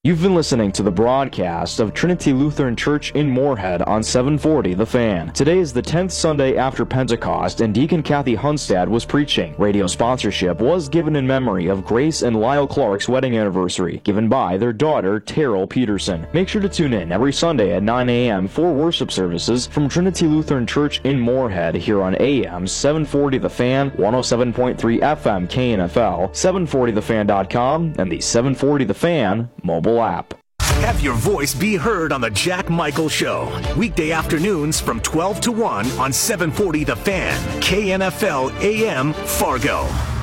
You've been listening to the broadcast of Trinity Lutheran Church in Moorhead on 740 The Fan. Today is the 10th Sunday after Pentecost, and Deacon Kathy Hunstad was preaching. Radio sponsorship was given in memory of Grace and Lyle Clark's wedding anniversary, given by their daughter, Terrell Peterson. Make sure to tune in every Sunday at 9 a.m. for worship services from Trinity Lutheran Church in Moorhead here on AM 740 The Fan, 107.3 FM KNFL, 740thefan.com, and the 740 The Fan mobile app. Have your voice be heard on the Jack Michael Show. Weekday afternoons from 12 to 1 on 740 The Fan, KNFL AM Fargo.